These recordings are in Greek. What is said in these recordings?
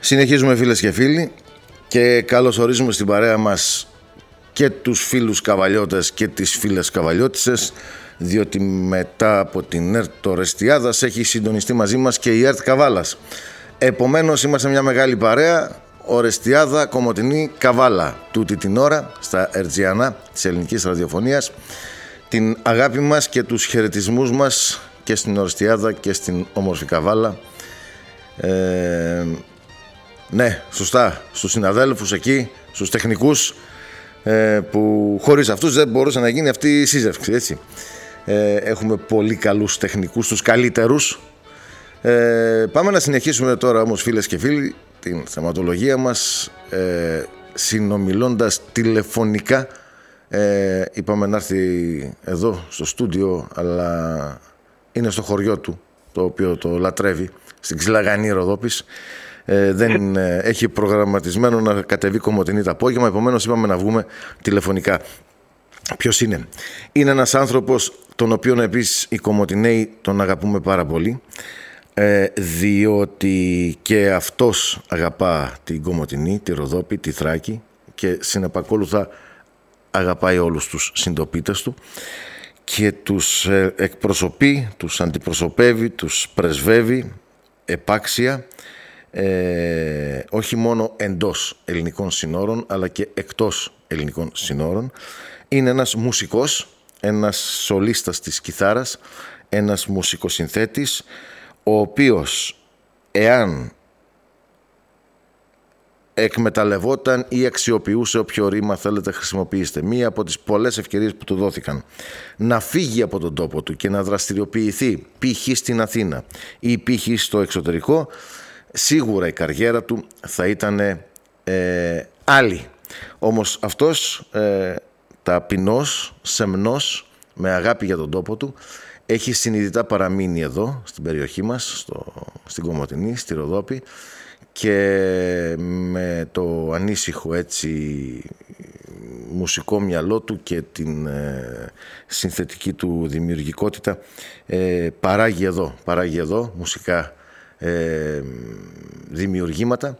Συνεχίζουμε φίλες και φίλοι και καλωσορίζουμε στην παρέα μας και τους φίλους καβαλιώτες και τις φίλες καβαλιώτισσες, διότι μετά από την ΕΡΤ Ορεστιάδας έχει συντονιστεί μαζί μας και η ΕΡΤ Καβάλας. Επομένως είμαστε μια μεγάλη παρέα, Ορεστιάδα, Κομοτηνή, Καβάλα, τούτη την ώρα στα Ερτζιανά της ελληνικής ραδιοφωνίας. Την αγάπη μας και τους χαιρετισμούς μας και στην Ορεστιάδα και στην όμορφη Καβάλα. Ναι, σωστά, στους συναδέλφους εκεί, στους τεχνικούς, που χωρίς αυτούς δεν μπορούσε να γίνει αυτή η σύζευξη, έτσι. Έχουμε πολύ καλούς τεχνικούς, τους καλύτερους. Πάμε να συνεχίσουμε τώρα όμως, φίλες και φίλοι, την θεματολογία μας, συνομιλώντας τηλεφωνικά. Είπαμε να έρθει εδώ στο στούντιο, αλλά είναι στο χωριό του, το οποίο το λατρεύει, στην Ξυλαγανή Ροδόπης. Δεν έχει προγραμματισμένο να κατεβεί Κομοτηνή το απόγευμα, επομένως είπαμε να βγούμε τηλεφωνικά. Ποιος είναι? Είναι ένας άνθρωπος τον οποίον επίσης οι Κομοτηναίοι τον αγαπούμε πάρα πολύ, διότι και αυτός αγαπά την Κομοτηνή, τη Ροδόπη, τη Θράκη και συνεπακόλουθα αγαπάει όλους τους συντοπίτες του και τους εκπροσωπεί, τους αντιπροσωπεύει, τους πρεσβεύει επάξια, όχι μόνο εντός ελληνικών συνόρων αλλά και εκτός ελληνικών συνόρων. Είναι ένας μουσικός, ένας σολίστας της κιθάρας, ένας μουσικοσυνθέτης, ο οποίος εάν εκμεταλλευόταν ή αξιοποιούσε όποιο ρήμα θέλετε χρησιμοποιήστε, μία από τις πολλές ευκαιρίες που του δόθηκαν να φύγει από τον τόπο του και να δραστηριοποιηθεί π.χ. στην Αθήνα ή π.χ. στο εξωτερικό, σίγουρα η καριέρα του θα ήταν άλλη. Όμως αυτός ταπεινός, σεμνός, με αγάπη για τον τόπο του, έχει συνειδητά παραμείνει εδώ στην περιοχή μας, στην Κομοτηνή, στη Ροδόπη, και με το ανήσυχο έτσι μουσικό μυαλό του και την συνθετική του δημιουργικότητα παράγει εδώ μουσικά δημιουργήματα.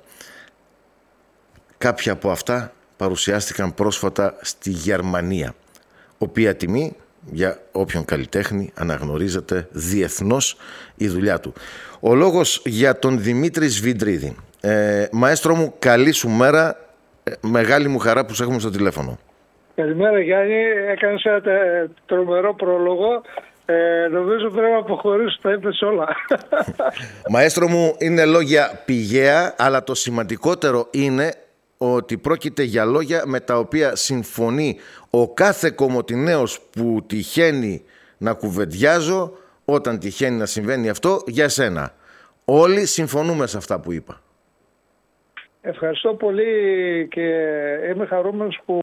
Κάποια από αυτά παρουσιάστηκαν πρόσφατα στη Γερμανία, οποία τιμή για όποιον καλλιτέχνη αναγνωρίζεται διεθνώς η δουλειά του. Ο λόγος για τον Δημήτρη Σβιντρίδη. Μαέστρο μου, καλή σου μέρα. Μεγάλη μου χαρά που σε έχουμε στο τηλέφωνο. Καλημέρα Γιάννη, έκανες ένα τρομερό πρόλογο. Νομίζω πρέπει να αποχωρήσω, τα είπες όλα. Μαέστρο μου, είναι λόγια πηγαία, αλλά το σημαντικότερο είναι ότι πρόκειται για λόγια με τα οποία συμφωνεί ο κάθε Κομοτηναίος που τυχαίνει να κουβεντιάζω, όταν τυχαίνει να συμβαίνει αυτό για σένα. Όλοι συμφωνούμε σε αυτά που είπα. Ευχαριστώ πολύ και είμαι χαρούμενος που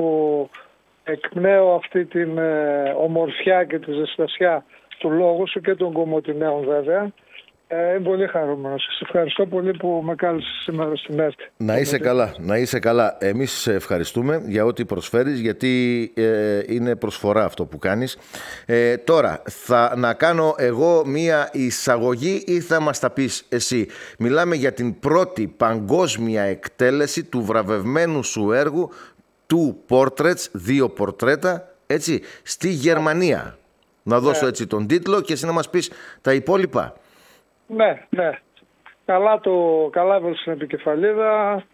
εκπνέω αυτή την ομορφιά και τη ζεστασιά του λόγου σου και των Κομοτηναίων βέβαια. Είμαι πολύ χαρούμενος. Σας ευχαριστώ πολύ που με κάλεσες σήμερα στην ΕΡΤ. Να είσαι καλά. Εμείς σε ευχαριστούμε για ό,τι προσφέρεις, γιατί είναι προσφορά αυτό που κάνεις. Τώρα, να κάνω εγώ μία εισαγωγή ή θα μας τα πεις εσύ? Μιλάμε για την πρώτη παγκόσμια εκτέλεση του βραβευμένου σου έργου του Portraits, 2 πορτρέτα, έτσι, στη Γερμανία. Να δώσω έτσι τον τίτλο και εσύ να μας πεις τα υπόλοιπα. Ναι. Καλά έβαλε στην επικεφαλίδα.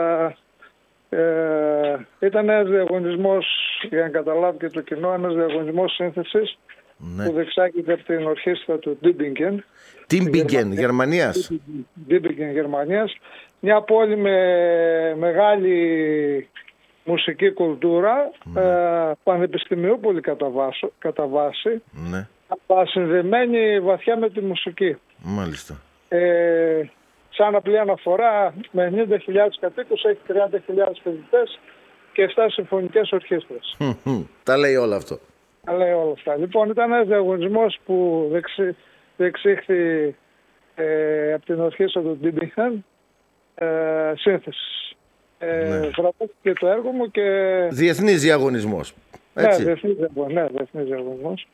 Ήταν ένας διαγωνισμός, για να καταλάβει και το κοινό, ένας διαγωνισμός σύνθεσης, που διεξάγεται από την ορχήστρα του Dibingen, Γερμανίας. Dibingen, Γερμανίας. Μια πόλη με μεγάλη μουσική κουλτούρα, πανεπιστημίου πολύ κατά βάση, συνδεμένη βαθιά με τη μουσική. Μάλιστα. Σαν απλή αναφορά, με 90.000 κατοίκους, έχει 30.000 φοιτητές και 7 συμφωνικές ορχήστρες. Τα λέει όλα αυτό. Τα λέει όλα αυτά. Λοιπόν, ήταν ένας διαγωνισμός που διεξήχθη από την ορχήστρα του Dibingen, σύνθεσης. Βραβεύτηκε το έργο μου και... Διεθνής διαγωνισμός. Έτσι. Ναι, διεθνής διαγωνισμός.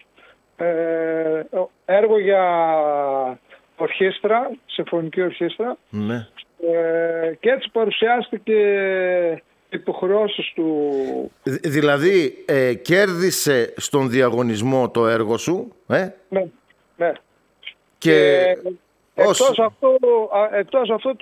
Έργο για ορχήστρα, συμφωνική ορχήστρα, Και έτσι παρουσιάστηκε υποχρεώσεις του. Δηλαδή κέρδισε στον διαγωνισμό το έργο σου. Ναι, ναι. Και εκτός αυτού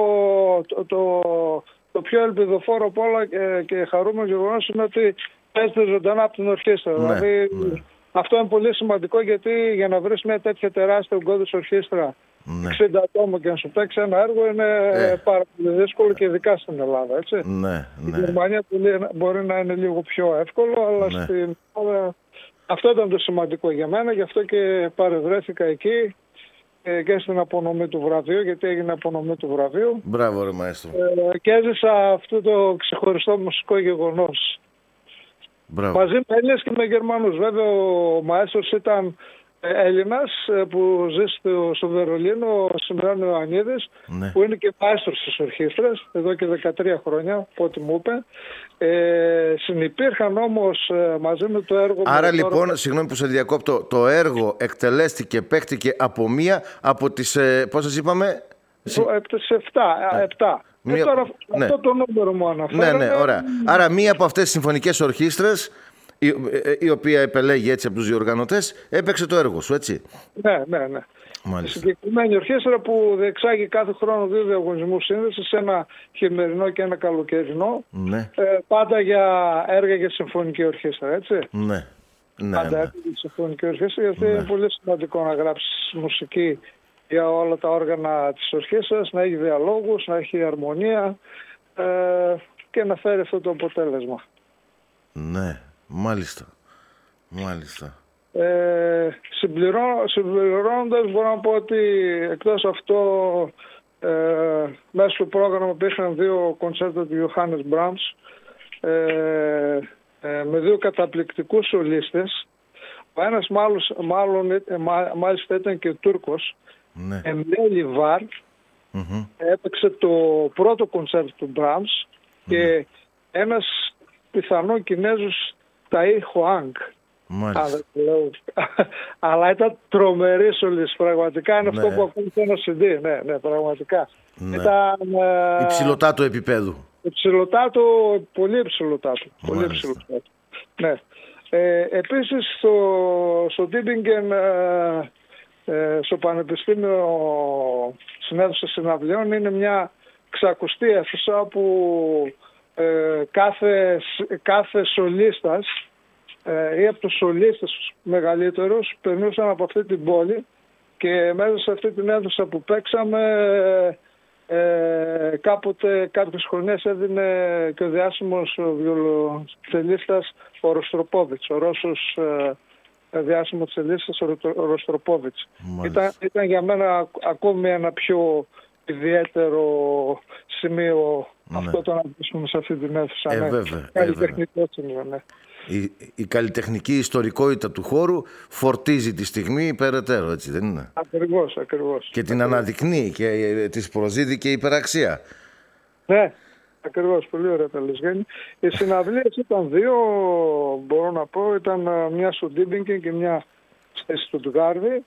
το πιο ελπιδοφόρο από όλα και χαρούμενο γεγονός είναι ότι παίζεται ζωντανά από την ορχήστρα. Ναι, δηλαδή αυτό είναι πολύ σημαντικό, γιατί για να βρεις μια τέτοια τεράστια ογκώδης ορχήστρα 60 ατόμων και να σου παίξει ένα έργο είναι πάρα πολύ δύσκολο, και ειδικά στην Ελλάδα. Έτσι. Στην Γερμανία μπορεί να είναι λίγο πιο εύκολο, αλλά στην Ελλάδα αυτό ήταν το σημαντικό για μένα, γι' αυτό και παρευρέθηκα εκεί και στην απονομή του βραβείου, γιατί έγινε απονομή του βραβείου. Μπράβο ρε μαέστρο. Και έζησα αυτό το ξεχωριστό μουσικό γεγονός. Μπράβο. Μαζί με Έλληνες και με Γερμανούς. Βέβαια ο μαέστρος ήταν Έλληνας που ζει στο Βερολίνο, ο Σιμεών Ιωαννίδης, που είναι και μαέστρος της ορχήστρας εδώ και 13 χρόνια, από ό,τι μου είπε. Συνυπήρχαν όμως μαζί με το έργο. Άρα λοιπόν, συγγνώμη που σε διακόπτω, το έργο εκτελέστηκε, παίχτηκε από μία από τις, πόσες είπαμε? Από τις 7. Και τώρα αυτό το νούμερο μου αναφέρει. Ναι, ωραία. Άρα μία από αυτές τις συμφωνικές ορχήστρες, η οποία επελέγει έτσι από τους διοργανωτές, έπαιξε το έργο σου, έτσι? Ναι. Η συγκεκριμένη ορχήστρα που διεξάγει κάθε χρόνο 2 διαγωνισμούς σύνδεσης, ένα χειμερινό και ένα καλοκαιρινό. Πάντα για έργα για συμφωνική ορχήστρα, έτσι. Πάντα έργα για συμφωνική ορχήστρα, γιατί είναι πολύ σημαντικό να γράψεις μουσική για όλα τα όργανα της ορχήστρας, να έχει διαλόγους, να έχει αρμονία και να φέρει αυτό το αποτέλεσμα. Ναι, μάλιστα. Συμπληρώνοντας, μπορώ να πω ότι εκτός αυτό μέσα στο πρόγραμμα υπήρχαν 2 κονσέρτα του Johannes Brahms με 2 καταπληκτικούς σολίστες. Ο ένας μάλιστα ήταν και Τούρκος, Εμμέλη Βάρ. Έπαιξε το πρώτο κονσέρτο του Brahms και ένας πιθανόν Κινέζος, Ταΐ Χουάνγκ. Αλλά ήταν τρομερή σολής, πραγματικά είναι αυτό που ακούγεται ένα CD. Ναι, πραγματικά. Ήταν υψηλωτάτου επίπεδου. Πολύ υψηλωτάτου. Ναι. Επίσης στο Τύμπιγκεν, στο Πανεπιστήμιο Συνέδρια Συναυλιών, είναι μια ξακουστή αίθουσα που κάθε σολίστας ή από τους σολίστες μεγαλύτερους περνούσαν από αυτή την πόλη, και μέσα σε αυτή την αίθουσα που παίξαμε κάποτε κάποιες χρονιές έδινε και ο διάσημος βιολοντσελίστας ο Ροστροπόβιτς, ο Ρώσος διάσημος τσελίστας ο Ροστροπόβιτς. Ήταν για μένα ακόμη ένα πιο ιδιαίτερο σημείο αυτό το να βρίσκουμε σε αυτή την αίθουσα. Καλλιτεχνικό σημείο, ναι. Η καλλιτεχνική ιστορικότητα του χώρου φορτίζει τη στιγμή περαιτέρω, έτσι δεν είναι? Ακριβώς. Και την αναδεικνύει και της προσδίδει και υπεραξία. Ναι, ακριβώς. Πολύ ωραία τα λες, Γέννη. Οι συναυλίες ήταν 2, μπορώ να πω. Ήταν μια στο Τύμπιγκεν και μια στη Στουτγκάρδη.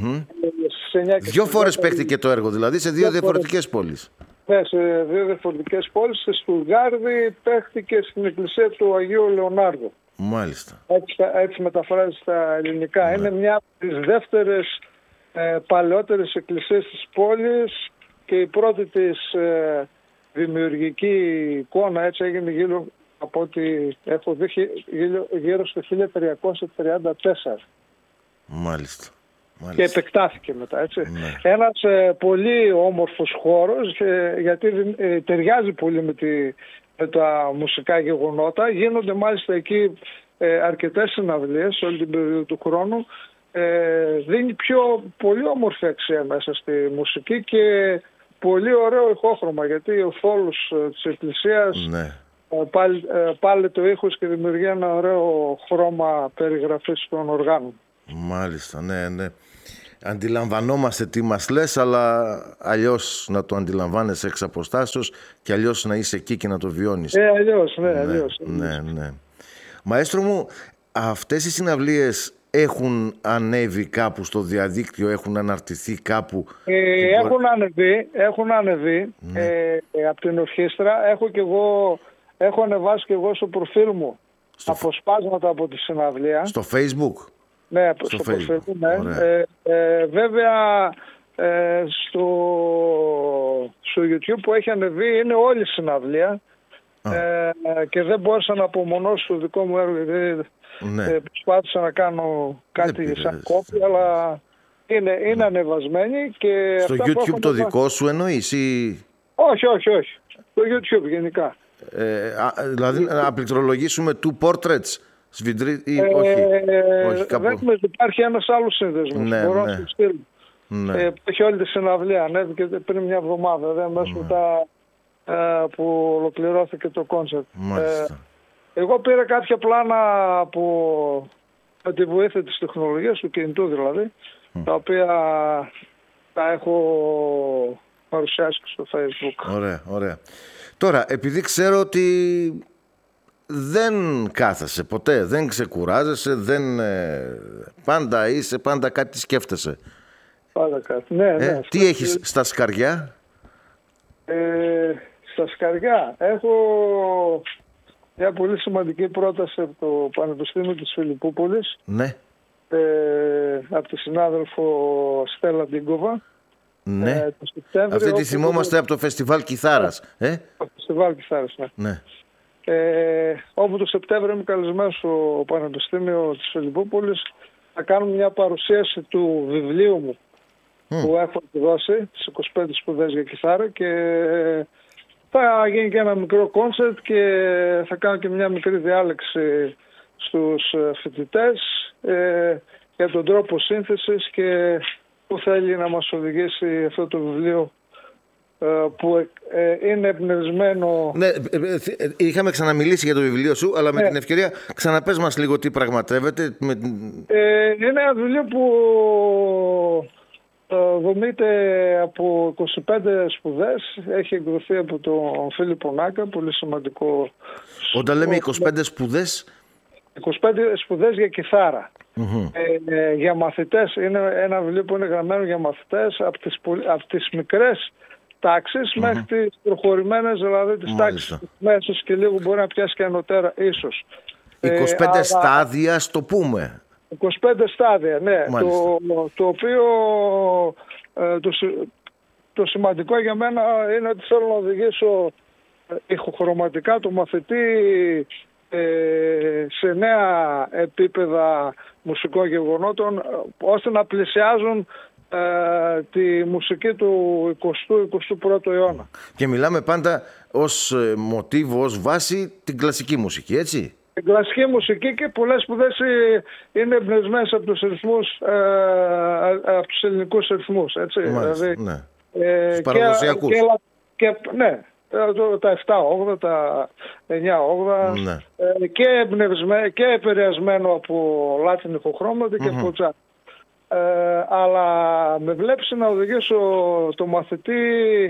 2 φορές παίχτηκε το έργο, δηλαδή σε 2 διαφορετικές πόλεις. Ναι, σε 2 διαφορετικές πόλεις. Στη Στουτγκάρδη παίχτηκε στην εκκλησία του Αγίου Λεωνάρδου. Μάλιστα. Έτσι μεταφράζει στα ελληνικά. Είναι μια από τις δεύτερες παλαιότερες εκκλησίες της πόλης και η πρώτη της δημιουργική εικόνα, έτσι, έγινε γύρω από ό,τι έχω δει, γύρω στο 1334. Μάλιστα. Και επεκτάθηκε μετά, έτσι. Ένας πολύ όμορφος χώρος, γιατί ταιριάζει πολύ με τα μουσικά γεγονότα. Γίνονται μάλιστα εκεί αρκετές συναυλίες όλη την περίοδο του χρόνου. Δίνει πολύ όμορφη αξία μέσα στη μουσική και πολύ ωραίο ηχόχρωμα, γιατί ο φόλος της εκκλησίας πάλι το ήχος και δημιουργεί ένα ωραίο χρώμα περιγραφής των οργάνων. Μάλιστα, ναι. Αντιλαμβανόμαστε τι μας λες, αλλά αλλιώς να το αντιλαμβάνεσαι εξ αποστάσεως και αλλιώς να είσαι εκεί και να το βιώνεις. Αλλιώς. Ναι. Μαέστρο μου, αυτές οι συναυλίες έχουν ανέβει κάπου στο διαδίκτυο, έχουν αναρτηθεί κάπου? Έχουν ανεβεί από την ορχήστρα. Έχω ανεβάσει και εγώ στο προφίλ μου αποσπάσματα από τη συναυλία. Στο Facebook? Ναι, στο Facebook, ναι. Βέβαια, στο YouTube που έχει ανεβεί είναι όλη η συναυλία. Και δεν μπόρεσα να απομονώσω το δικό μου έργο, γιατί προσπάθησα να κάνω κάτι σαν κόπη, αλλά είναι ανεβασμένη. Και στο YouTube το δικό σου εννοείς ή? Όχι. Στο YouTube γενικά. Δηλαδή να πληκτρολογήσουμε two portraits ή όχι? Δεν υπάρχει ένας άλλος σύνδεσμος. Μπορώ να σου στείλω. Έχει όλη τη συναυλία. Ανέβηκε πριν μια εβδομάδα, μέσα μετά που ολοκληρώθηκε το κόνσερτ. Εγώ πήρα κάποια πλάνα με τη βοήθεια της τεχνολογίας, του κινητού δηλαδή, τα οποία τα έχω παρουσιάσει στο Facebook. Ωραία. Τώρα, επειδή ξέρω ότι δεν κάθεσαι ποτέ, δεν ξεκουράζεσαι, πάντα κάτι σκέφτεσαι. Πάντα κάτι, ναι. Τι έχεις στα σκαριά? Στα σκαριά έχω μια πολύ σημαντική πρόταση από το Πανεπιστήμιο της Φιλιππούπολης. Ναι. Από τη συνάδελφο Στέλλα Ντίγκοβα. Ναι. Αυτή τη θυμόμαστε από το Φεστιβάλ Κιθάρας. Το Φεστιβάλ Κιθάρας, ναι. Όπου το Σεπτέμβριο είμαι καλεσμένος στο Πανεπιστήμιο της Φιλιππούπολης να κάνουμε μια παρουσίαση του βιβλίου μου που έχω εκδώσει, τις 25 σπουδές για κιθάρα, και θα γίνει και ένα μικρό κόνσερτ και θα κάνω και μια μικρή διάλεξη στους φοιτητές για τον τρόπο σύνθεσης και που θέλει να μας οδηγήσει αυτό το βιβλίο που είναι εμπνευσμένο. Ναι, είχαμε ξαναμιλήσει για το βιβλίο σου, αλλά με την ευκαιρία ξαναπες μας λίγο τι πραγματεύεται. Είναι ένα βιβλίο που δομείται από 25 σπουδές. Έχει εκδοθεί από τον Φίλιππο Νάκα, πολύ σημαντικό. Όταν λέμε 25 σπουδές? 25 σπουδές για κιθάρα. Για μαθητές. Είναι ένα βιβλίο που είναι γραμμένο για μαθητές από τις μικρές τάξεις μέχρι τις προχωρημένες, δηλαδή τις τάξεις μέσως και λίγο μπορεί να πιάσει και ανωτέρα ίσως. 25 στάδια, στο πούμε. 25 στάδια, ναι. Το οποίο το σημαντικό για μένα είναι ότι θέλω να οδηγήσω ηχοχρωματικά το μαθητή σε νέα επίπεδα μουσικών γεγονότων, ώστε να πλησιάζουν τη μουσική του 20ου-21ου αιώνα. Και μιλάμε πάντα ως μοτίβο, ως βάση την κλασική μουσική, έτσι? Την κλασική μουσική, και πολλές σπουδές είναι εμπνευσμένες από τους ρυθμούς, από τους ελληνικούς ρυθμούς, έτσι? Μάλιστα, δηλαδή, τους παραδοσιακούς. Ναι. Τα 7-8, τα 9-8, και επηρεασμένο από λάτιν ηχοχρώματα και από τζάζ. Αλλά με βλέπεις να οδηγήσω το μαθητή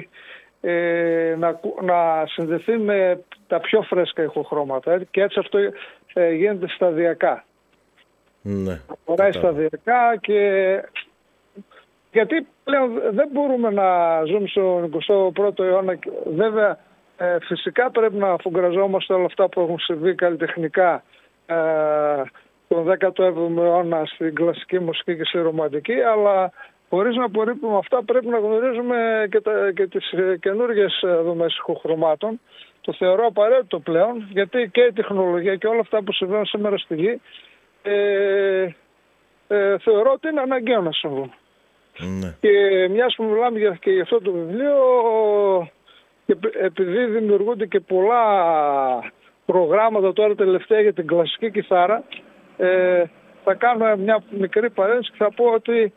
να συνδεθεί με τα πιο φρέσκα ηχοχρώματα, και έτσι αυτό γίνεται σταδιακά. Φοράει σταδιακά, γιατί πλέον δεν μπορούμε να ζούμε στον 21ο αιώνα. Βέβαια, φυσικά πρέπει να αφουγκραζόμαστε όλα αυτά που έχουν συμβεί καλλιτεχνικά τον 17ο αιώνα στην κλασική μουσική και στη ρομαντική, αλλά χωρίς να απορρίπτουμε αυτά πρέπει να γνωρίζουμε και τις καινούργιες δομές ηχοχρωμάτων. Το θεωρώ απαραίτητο πλέον, γιατί και η τεχνολογία και όλα αυτά που συμβαίνουν σήμερα στη γη θεωρώ ότι είναι αναγκαίο να συμβούν. Και μιας που μιλάμε και για αυτό το βιβλίο, και επειδή δημιουργούνται και πολλά προγράμματα τώρα τελευταία για την κλασική κιθάρα, θα κάνω μια μικρή παρένθεση και θα πω ότι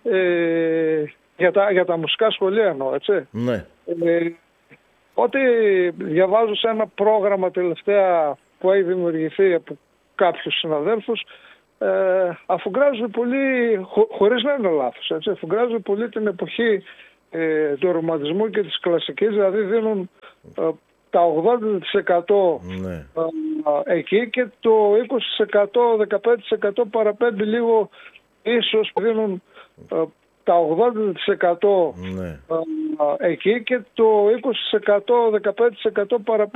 για τα μουσικά σχολεία εννοώ, έτσι. Ναι. Ότι διαβάζω σε ένα πρόγραμμα τελευταία που έχει δημιουργηθεί από κάποιους συναδέλφους, αφουγκράζουν πολύ, χωρίς να είναι λάθος, έτσι, αφουγκράζουν πολύ την εποχή του ρομαντισμού και της κλασικής, δηλαδή δίνουν τα 80% εκεί, και το 20%, 15% παραπέμπει λίγο, ίσως δίνουν τα 80% εκεί, και το 20%, 15% παραπέμπει